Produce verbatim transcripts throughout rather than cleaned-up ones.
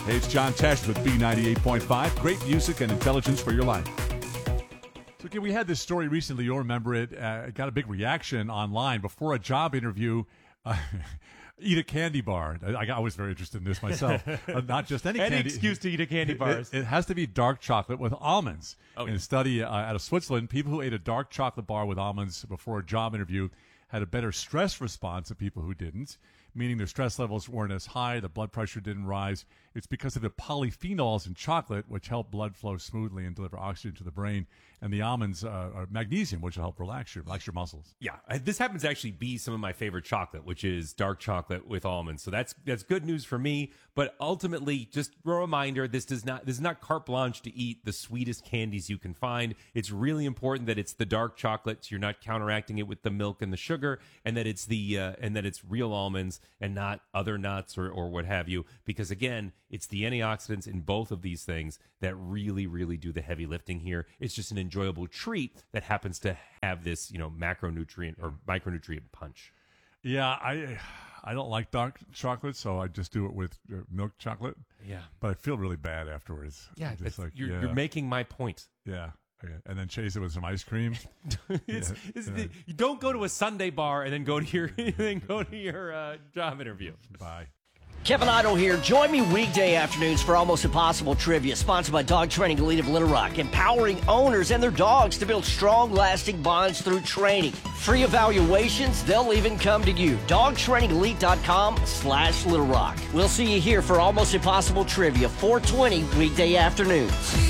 Hey, it's John Tesh with B ninety-eight point five. Great music and intelligence for your life. So, okay, we had this story recently. You'll remember it. Uh, it got a big reaction online before a job interview. Uh, eat a candy bar. I, I was very interested in this myself. uh, not just any, any candy. excuse to eat a candy bar. It, it has to be dark chocolate with almonds. Oh, in yeah. a study uh, out of Switzerland, people who ate a dark chocolate bar with almonds before a job interview had a better stress response than people who didn't, meaning their stress levels weren't as high, the blood pressure didn't rise. It's because of the polyphenols in chocolate, which help blood flow smoothly and deliver oxygen to the brain, and the almonds uh, are magnesium, which will help relax your, relax your muscles. Yeah, this happens to actually be some of my favorite chocolate, which is dark chocolate with almonds. So that's that's good news for me. But ultimately, just a reminder: this does not this is not carte blanche to eat the sweetest candies you can find. It's really important that it's the dark chocolate, so you're not counteracting it with the milk and the sugar, and that it's the uh, and that it's real almonds and not other nuts or or what have you. Because again, it's the antioxidants in both of these things that really, really do the heavy lifting here. It's just an enjoyable treat that happens to have this, you know, macronutrient or micronutrient punch. Yeah, I I don't like dark chocolate, so I just do it with uh, milk chocolate. Yeah. But I feel really bad afterwards. Yeah, I'm just like, you're, yeah, you're making my point. yeah. Okay. And then chase it with some ice cream. it's, Yeah, it's yeah. The, you don't go to a Sunday bar and then go to your then go to your uh, job interview. Bye. Kevin Idle here. Join me weekday afternoons for Almost Impossible Trivia, sponsored by Dog Training Elite of Little Rock, empowering owners and their dogs to build strong, lasting bonds through training. Free evaluations, they'll even come to you. dog training elite dot com slash Little Rock. We'll see you here for Almost Impossible Trivia, four twenty weekday afternoons.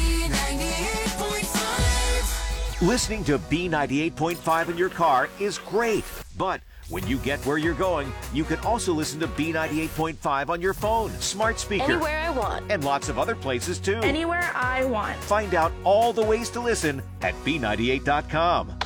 Listening to B ninety-eight point five in your car is great, but when you get where you're going, you can also listen to B ninety-eight point five on your phone, smart speaker, Anywhere I want. and lots of other places too. Anywhere I want. Find out all the ways to listen at B ninety-eight dot com.